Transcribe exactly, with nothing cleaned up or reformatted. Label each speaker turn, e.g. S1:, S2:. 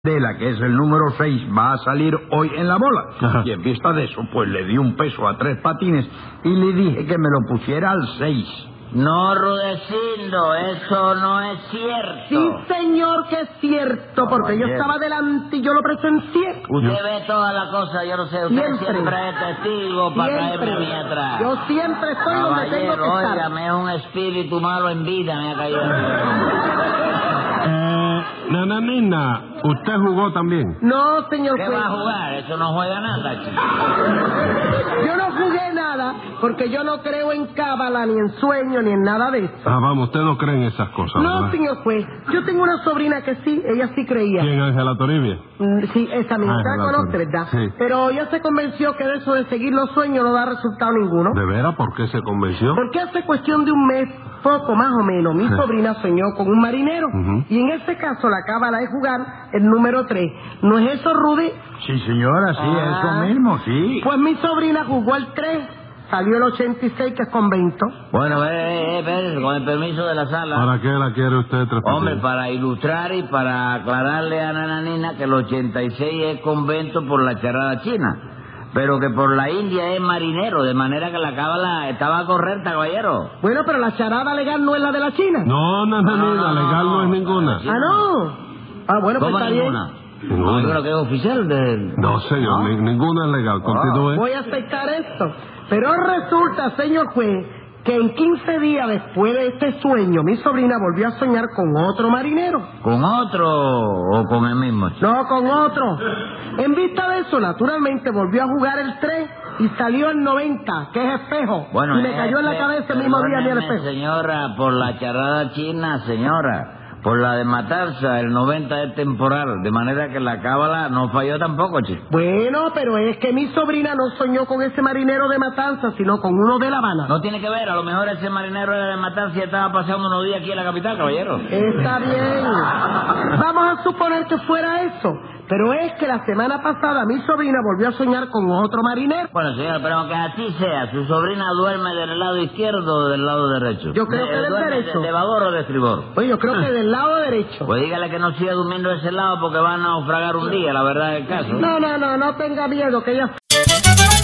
S1: de la que es el número seis, va a salir hoy en la bola.
S2: Ajá.
S1: Y en vista de eso, pues le di un peso a Tres Patines y le dije que me lo pusiera al seis.
S3: No, Rudecindo, eso no es cierto.
S4: Sí, señor, que es cierto, porque yo
S1: Caballero.
S4: estaba delante y yo lo presencié.
S3: Usted ve toda la cosa, yo no sé, usted
S4: Siempre.
S3: siempre, es testigo para
S4: Siempre.
S3: caerme a mí atrás.
S4: Yo siempre estoy donde tengo
S3: Caballero,
S4: que estar.
S3: óigame, es un espíritu malo en vida, me ha caído.
S2: Eh, Nananina, ¿usted jugó también?
S4: No, señor
S3: ¿Qué
S4: juez.
S3: va a jugar? Eso no juega nada, chico.
S4: Yo no jugué nada porque yo no creo en cábala, ni en sueño, ni en nada de eso.
S2: Ah, vamos, usted no cree en esas cosas,
S4: No,
S2: ¿verdad?
S4: señor juez. Yo tengo una sobrina que sí, ella sí creía.
S2: ¿Quién, Ángela Toribia?
S4: Mm, Sí, esa misma.
S2: Ah,
S4: Usted la
S2: la
S4: conoce,
S2: Toribia.
S4: ¿verdad?
S2: Sí.
S4: Pero ella se convenció que de eso de seguir los sueños no da resultado ninguno.
S2: ¿De veras? ¿Por qué se convenció?
S4: Porque hace cuestión de un mes, poco más o menos, mi
S2: Sí.
S4: sobrina soñó con un marinero.
S2: Ujú.
S4: Y en este caso la cábala es jugar el número tres. ¿No es eso, Rudy?
S1: Sí, señora, sí,
S3: Ah.
S1: eso mismo, sí.
S4: Pues mi sobrina jugó el tres, salió el ochenta y seis, que es convento.
S3: Bueno, eh, eh, espérese, con el permiso de la sala.
S2: ¿Para qué la quiere usted, Tres
S3: Hombre,
S2: Patines?
S3: para ilustrar y para aclararle a Nananina que el ochenta y seis es convento por la charada china, pero que por la India es marinero, de manera que la cábala estaba correcta, caballero.
S4: Bueno, pero la charada legal no es la de la China.
S2: No, Nananina,
S3: No, no, no,
S2: legal no,
S3: no.
S2: es ninguna.
S4: Ah, no. Ah, bueno, pues
S3: ¿Cómo
S4: está bien.
S3: ninguna?
S2: Ninguna.
S3: No, yo creo que es oficial de...
S2: No, señor,
S3: ¿No?
S2: ni- ninguna es legal. Continúe.
S4: Voy a aceptar esto. Pero resulta, señor juez, que en quince días después de este sueño, mi sobrina volvió a soñar con otro marinero.
S3: ¿Con otro o con el mismo? chico?
S4: No, con otro. En vista de eso, naturalmente volvió a jugar el tres y salió el noventa, que es espejo.
S3: Bueno,
S4: y me cayó en la
S3: este,
S4: cabeza el mismo día ni el
S3: perdóneme,
S4: espejo.
S3: señora, por la charada china, señora. Por la de Matanza, el noventa es temporal, de manera que la cábala no falló tampoco, chico.
S4: Bueno, pero es que mi sobrina no soñó con ese marinero de Matanza, sino con uno de La Habana.
S3: No tiene que ver, a lo mejor ese marinero era de Matanza y estaba pasando unos días aquí en la capital, caballero.
S4: Está bien. Vamos a suponer que fuera eso. Pero es que la semana pasada mi sobrina volvió a soñar con otro marinero.
S3: Bueno, señora, pero aunque así sea, ¿su sobrina duerme del lado izquierdo o del lado derecho?
S4: Yo creo que del
S3: ¿Duerme
S4: derecho.
S3: ¿De, de babor o de estribor?
S4: Oye, yo creo que del lado derecho.
S3: Pues dígale que no siga durmiendo de ese lado porque va a naufragar un día, la verdad del caso.
S4: No, no, no, no tenga miedo, que ella